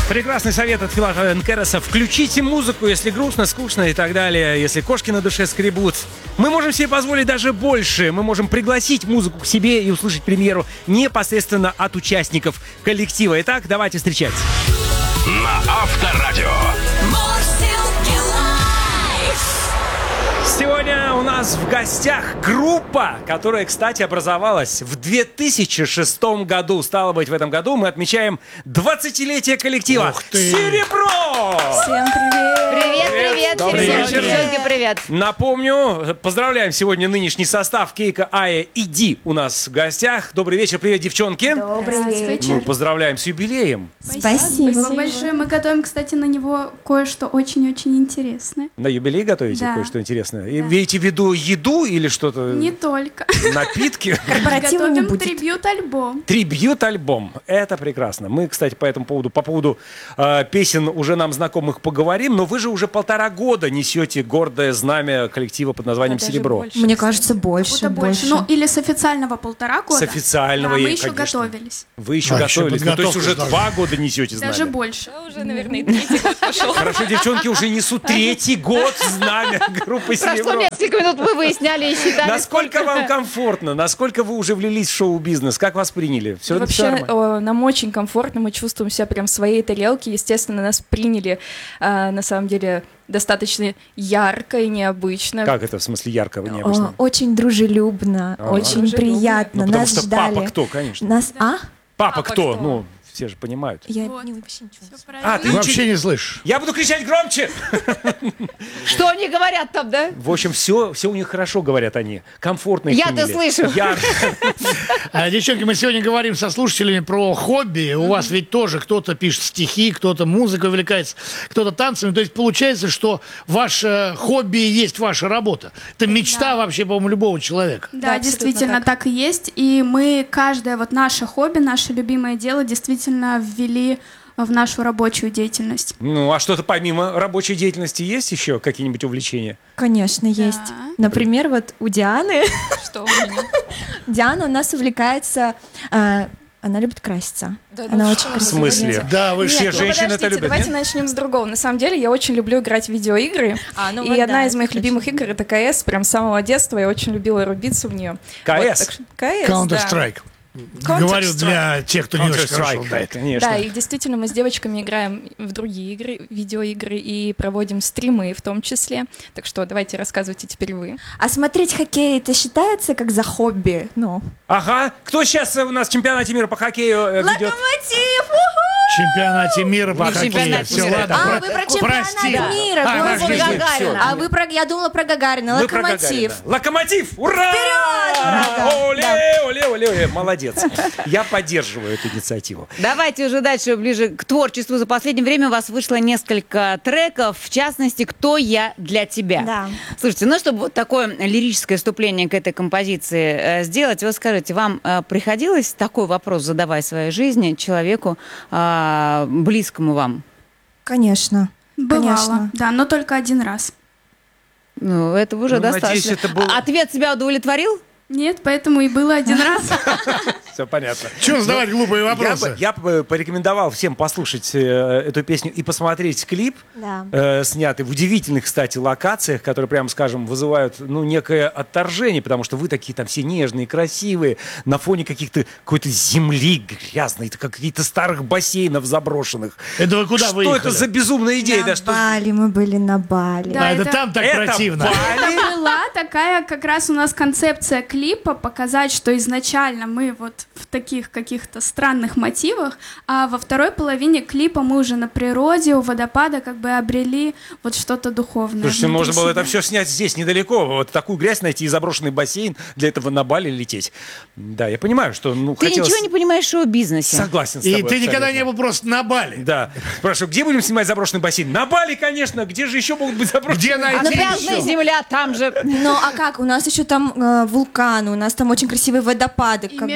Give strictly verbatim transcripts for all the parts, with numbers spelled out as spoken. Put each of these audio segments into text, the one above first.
Прекрасный совет от Филата Энкереса. Включите музыку, если грустно, скучно и так далее. Если кошки на душе скребут. Мы можем себе позволить даже больше. Мы можем пригласить музыку к себе и услышать премьеру непосредственно от участников коллектива. Итак, давайте встречать. На Авторадио. Сегодня у нас в гостях группа, которая, кстати, образовалась в две тысячи шестом году. Стало быть, в этом году мы отмечаем двадцатилетие коллектива. Ух ты! Серебро! Всем привет! Привет, привет, Добрый всем вечер. девчонки, привет. Напомню, поздравляем сегодня нынешний состав Кейка, Ая и Ди у нас в гостях. Добрый вечер, привет, девчонки. Добрый вечер. Ну, поздравляем с юбилеем. Спасибо. Спасибо большое. Мы готовим, кстати, на него кое-что очень-очень интересное. На юбилей готовите Да. кое-что интересное? И вы имеете в виду еду или что-то? Не только. Напитки? Корпоратива не Готовим будет. трибьют-альбом. Трибьют-альбом. Это прекрасно. Мы, кстати, по этому поводу, по поводу э, песен уже нам знакомых поговорим, но вы же уже полтора года несете гордое знамя коллектива под названием даже «Серебро». больше. Мне кажется, больше, Куда больше. больше. Ну, или с официального полтора года. С официального, Да, мы и, еще конечно. готовились. Вы еще А, еще готовились. Ну, то есть подготовка уже ждали. два года несете знамя. Даже больше. Уже, наверное, третий год пошел. Хорошо, девчонки уже несут третий год знамя группы Прошло «Серебро». несколько минут, вы выясняли и считали. Насколько вам комфортно? Насколько вы уже влились в шоу-бизнес? Как вас приняли? Все, И все вообще, нормально? о, нам очень комфортно, мы чувствуем себя прям в своей тарелке. Естественно, нас приняли, э, на самом деле, достаточно ярко и необычно. Как это, в смысле, яркого, О, необычно? очень дружелюбно, А. очень Дружелюбно. приятно. Ну, потому Нас что ждали. папа кто, конечно. Нас, а? Папа Папа кто? кто? Ну, все же понимают. Я Вот. не вообще ничего. не Всё знаю. А, правильно. ты Ты вообще не слышишь. Я буду кричать громче! Что они говорят там, да? В общем, все, все у них хорошо, говорят они. Комфортно их Я-то приняли. слышу. Ярко. А, девчонки, мы сегодня говорим со слушателями про хобби. У вас ведь тоже кто-то пишет стихи, кто-то музыкой увлекается, кто-то танцами. То есть получается, что ваше хобби и есть ваша работа. Это мечта вообще, по-моему, любого человека. Да, Да, абсолютно действительно, так. так и есть. И мы каждое вот наше хобби, наше любимое дело действительно ввели в нашу рабочую деятельность. Ну, а что-то помимо рабочей деятельности есть еще какие-нибудь увлечения? Конечно, есть. Например, вот у Дианы, Что у меня? Диана у нас увлекается, э, она любит краситься. Она очень В красивая. смысле? Да, вы Все Нет, ну женщины это подождите, любят, давайте нет? начнем с другого. На самом деле, я очень люблю играть в видеоигры. А, ну и вот одна да, из моих это любимых точно. игр — это КС. Прям с самого детства я очень любила рубиться в нее. КС? КС, да. Counter-Strike. Говорю для тех, кто не очень хорошо Counter-Strike, знает. конечно. Да, и действительно мы с девочками играем в другие игры, видеоигры, и проводим стримы в том числе. Так что давайте рассказывайте теперь вы. А смотреть хоккей, это считается как за хобби? Ну. Ага. Кто сейчас у нас в чемпионате мира по хоккею э, ведет? Локомотив! В чемпионате мира по Не в хоккею. чемпионате Все, мира. ладно. А, про- вы про чемпионат прости. мира, А, господи. подожди, Гагарина. всё. А вы про, я думала про Гагарина, Вы про Локомотив. Гагарина. Локомотив! Ура! Оле, оле, оле, оле. Молодец. Я поддерживаю эту инициативу. Давайте уже дальше, ближе к творчеству. За последнее время у вас вышло несколько треков, в частности, «Кто я для тебя». Да. Слушайте, ну, чтобы вот такое лирическое вступление к этой композиции э, сделать, вы скажите, вам э, приходилось такой вопрос задавать в своей жизни человеку, э, близкому вам? Конечно. Бывало, Конечно. да, но только один раз. Ну, этого уже Ну, достаточно. надеюсь, это было- А Ответ себя удовлетворил? Нет, поэтому и было один раз. Все понятно. Чего задавать глупые Я вопросы? бы, я бы порекомендовал всем послушать э, эту песню и посмотреть клип, Да. э, снятый в удивительных, кстати, локациях, которые, прямо скажем, вызывают ну, некое отторжение, потому что вы такие там все нежные, красивые, на фоне каких-то какой-то земли грязной, каких-то старых бассейнов заброшенных. Это вы куда Что выехали? это за безумная идея? На Да, что... Бали, мы были на Бали. Да, А, это это- там так Это противно. Бали? Это была такая как раз у нас концепция клипа, показать, что изначально мы вот в таких каких-то странных мотивах, а во второй половине клипа мы уже на природе, у водопада как бы обрели вот что-то духовное. Слушайте, внутри можно было себя. это все снять здесь, недалеко. Вот такую грязь найти и заброшенный бассейн, для этого на Бали лететь. Да, я понимаю, что ну, Ты хотелось... ничего не понимаешь в шоу-бизнесе. Согласен с И тобой. ты никогда абсолютно. не был просто на Бали. Да. Спрашиваю, где будем снимать заброшенный бассейн? На Бали, конечно. Где же еще могут быть заброшенные? Где А найти грязная еще? земля там же. Ну, а как? У нас еще там э, вулканы, у нас там очень красивые водопады. И, как бы. между прочим,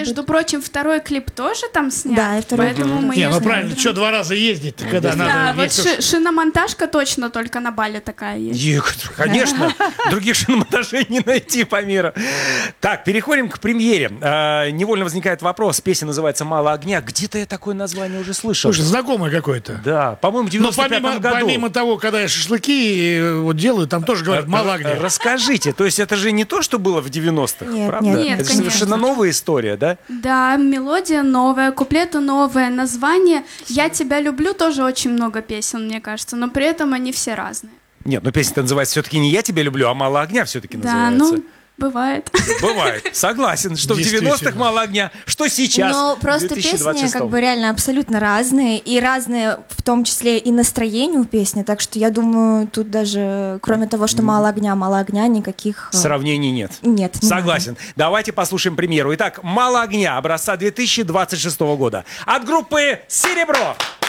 прочим, второй клип тоже там снят. Да, и второй Поэтому клип. мы Не, ну ездим. правильно, что два раза ездить-то, когда Да, надо... вот весь- ши- шиномонтажка точно только на Бали такая есть. Е- Конечно, других шиномонтажей не найти по миру. Так, переходим к премьере. А, невольно возникает вопрос. Песня называется «Мало огня». Где-то я такое название уже слышал. Слушай, знакомое какое-то. Да, по-моему, в Но девяносто помимо, пятом году. помимо того, когда я шашлыки э, вот делаю, там тоже говорят «мало огня». Расскажите, то есть это же не то, что было в девяностых, Нет, правда? нет, нет, это же конечно. совершенно новая история, да? Да, мелодия новая, куплеты новое, название «Я тебя люблю» тоже очень много песен, мне кажется, но при этом они все разные. Нет, ну песня-то называется все-таки не «Я тебя люблю», а «Мало огня» все-таки Да, называется. ну, бывает. Бывает, согласен, что в Действительно. девяностых «Мало огня», что сейчас, Но в просто две тысячи двадцать песни шестом. как бы реально абсолютно разные, и разные в том числе и настроение у песни, так что я думаю, тут даже, кроме того, что мало огня, мало огня, никаких... э, Сравнений нет. Нет, не Согласен. Давайте послушаем премьеру. Итак, «Мало огня» образца две тысячи двадцать шестого года от группы «Серебро».